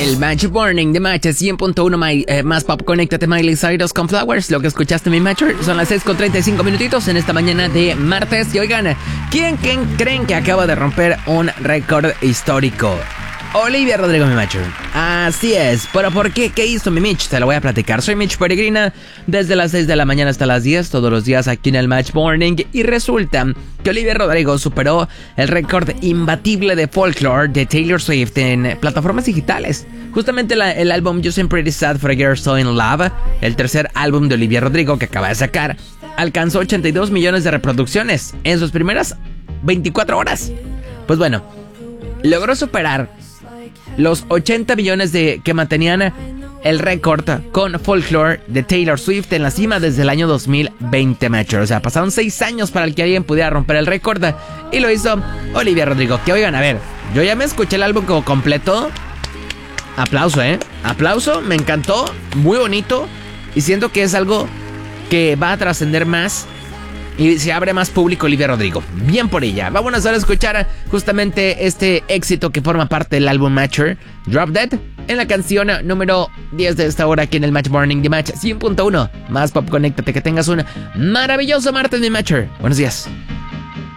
el Match Morning de Match 100.1 más pop. Conéctate, Miley Cyrus con Flowers. Lo que escuchaste, mi Matcher. Son las 6:35 minutitos en esta mañana de martes. Y oigan, ¿quién creen que acaba de romper un récord histórico? Olivia Rodrigo, mi Matcher. Así es. ¿Pero por qué? ¿Qué hizo mi Mitch? Te lo voy a platicar. Soy Mitch Peregrina. Desde las 6 de la mañana hasta las 10, todos los días aquí en el Match Morning. Y resulta que Olivia Rodrigo superó el récord imbatible de Folklore de Taylor Swift en plataformas digitales. Justamente el álbum You Seem Pretty Sad for a Girl So in Love, el tercer álbum de Olivia Rodrigo que acaba de sacar, alcanzó 82 millones de reproducciones en sus primeras 24 horas. Pues bueno, logró superar los 80 millones que mantenían el récord con Folklore de Taylor Swift en la cima desde el año 2020, Matcher. O sea, pasaron 6 años para que alguien pudiera romper el récord y lo hizo Olivia Rodrigo. Que oigan, a ver, yo ya me escuché el álbum como completo. Aplauso, aplauso, me encantó, muy bonito. Y siento que es algo que va a trascender más y se abre más público. Olivia Rodrigo, bien por ella. Vámonos ahora a escuchar justamente este éxito que forma parte del álbum Matcher, Drop Dead, en la canción número 10 de esta hora aquí en el Match Morning de Match 100.1 más pop. Conéctate, que tengas un maravilloso martes, mi Matcher. Buenos días.